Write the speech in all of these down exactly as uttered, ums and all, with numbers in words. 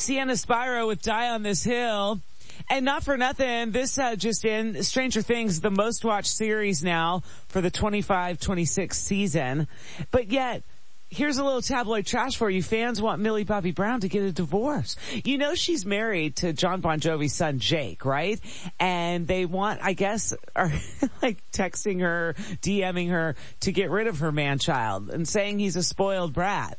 Sienna Spyro with Die on This Hill. And not for nothing, this uh, just in, Stranger Things, the most watched series now for the twenty-five twenty-six season. But yet, here's a little tabloid trash for you. Fans want Millie Bobby Brown to get a divorce. You know she's married to John Bon Jovi's son, Jake, right? And they want, I guess, are like texting her, DMing her to get rid of her man-child and saying he's a spoiled brat.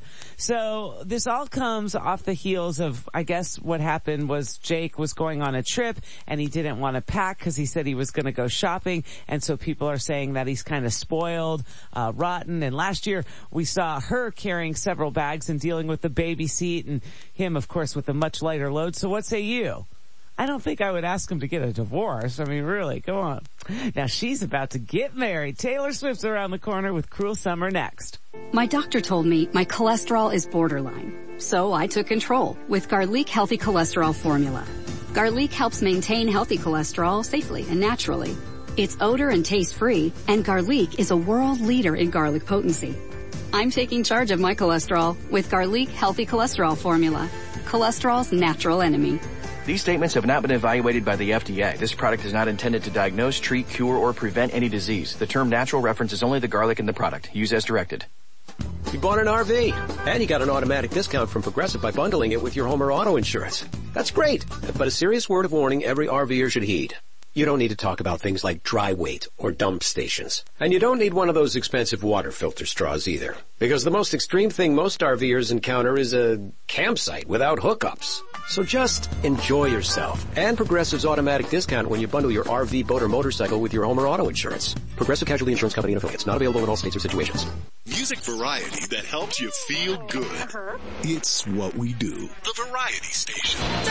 So this all comes off the heels of, I guess what happened was Jake was going on a trip and he didn't want to pack because he said he was going to go shopping. And so people are saying that he's kind of spoiled, uh, rotten. And last year we saw her carrying several bags and dealing with the baby seat, and him, of course, with a much lighter load. So what say you? I don't think I would ask him to get a divorce. I mean, really, go on. Now she's about to get married. Taylor Swift's around the corner with Cruel Summer next. My doctor told me my cholesterol is borderline, so I took control with Garlic Healthy Cholesterol Formula. Garlic helps maintain healthy cholesterol safely and naturally. It's odor and taste free, and Garlic is a world leader in garlic potency. I'm taking charge of my cholesterol with Garlic Healthy Cholesterol Formula. Cholesterol's natural enemy. These statements have not been evaluated by the F D A. This product is not intended to diagnose, treat, cure, or prevent any disease. The term natural references only the garlic in the product. Use as directed. You bought an R V, and you got an automatic discount from Progressive by bundling it with your home or auto insurance. That's great, but a serious word of warning every RVer should heed. You don't need to talk about things like dry weight or dump stations. And you don't need one of those expensive water filter straws either. Because the most extreme thing most RVers encounter is a campsite without hookups. So just enjoy yourself. And Progressive's automatic discount when you bundle your R V, boat, or motorcycle with your home or auto insurance. Progressive Casualty Insurance Company and affiliates. Not available in all states or situations. Music variety that helps you feel good. Uh-huh. It's what we do. The Variety Station.